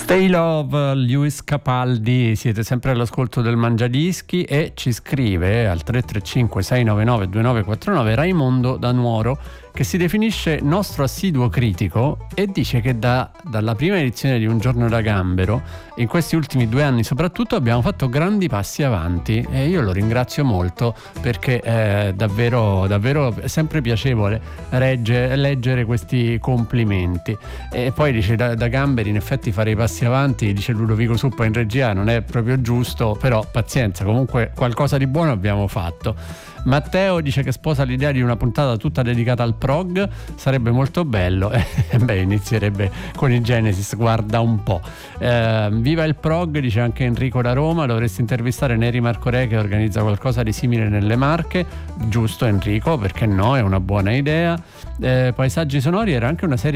Stay Love, Lewis Capaldi, siete sempre all'ascolto del Mangiadischi e ci scrive al 335 699 2949 Raimondo da Nuoro, che si definisce nostro assiduo critico e dice che dalla prima edizione di Un giorno da gambero in questi ultimi 2 anni soprattutto abbiamo fatto grandi passi avanti e io lo ringrazio molto, perché è davvero sempre piacevole leggere questi complimenti. E poi dice da gamberi in effetti fare i passi avanti, dice Ludovico Suppa in regia, non è proprio giusto, però pazienza, comunque qualcosa di buono abbiamo fatto. Matteo dice che sposa l'idea di una puntata tutta dedicata al prog, sarebbe molto bello. Inizierebbe con i Genesis, guarda un po'. Viva il prog, dice anche Enrico da Roma, dovresti intervistare Neri Marco Re che organizza qualcosa di simile nelle Marche. Giusto Enrico, perché no, è una buona idea. Paesaggi sonori era anche una serie